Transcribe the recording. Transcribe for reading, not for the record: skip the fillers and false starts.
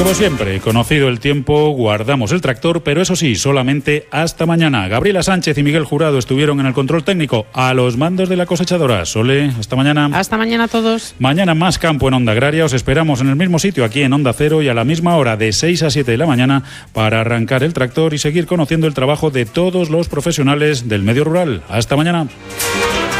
como siempre, conocido el tiempo, guardamos el tractor, pero eso sí, solamente hasta mañana. Gabriela Sánchez y Miguel Jurado estuvieron en el control técnico a los mandos de la cosechadora. Sole, hasta mañana. Hasta mañana a todos. Mañana más campo en Onda Agraria. Os esperamos en el mismo sitio, aquí en Onda Cero, y a la misma hora, de 6 a 7 de la mañana, para arrancar el tractor y seguir conociendo el trabajo de todos los profesionales del medio rural. Hasta mañana.